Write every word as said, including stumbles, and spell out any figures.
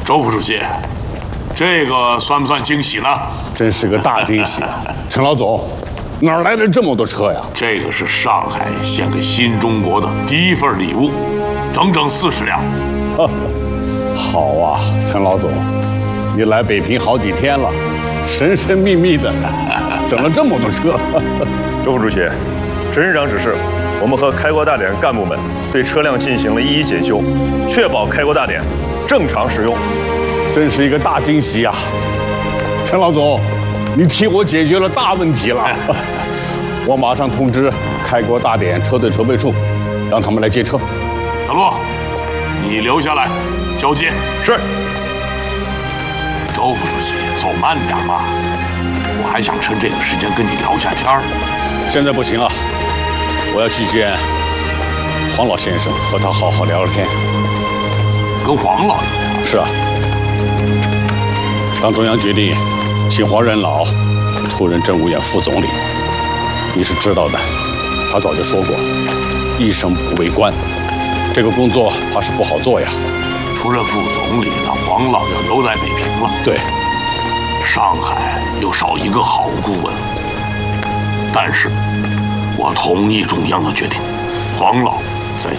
周副主席，这个算不算惊喜呢？ 真是个大惊喜啊！陈老总，哪儿来的这么多车呀？ 这个是上海献给新中国的第一份礼物，整整四十辆。 好啊，陈老总，你来北平好几天了，神神秘秘的整了这么多车。 周副主席，陈市长指示，我们和开国大典干部们对车辆进行了一一检修，确保开国大典正常使用。 真是一个大惊喜啊！陈老总，你替我解决了大问题了。我马上通知开国大典车队筹备处，让他们来接车。 小陆，你留下来交接。 是。 周副主席，走慢点吧，我还想趁这个时间跟你聊下天儿。 现在不行啊，我要去见黄老先生，和他好好聊聊天。 跟黄老爷？ 是啊。当中央决定请黄仁老出任政务院副总理，你是知道的，他早就说过，一生不为官，这个工作怕是不好做呀。 出任副总理，那黄老要留在北平了。 对， 上海又少一个好顾问。但是，我同意中央的决定，黄老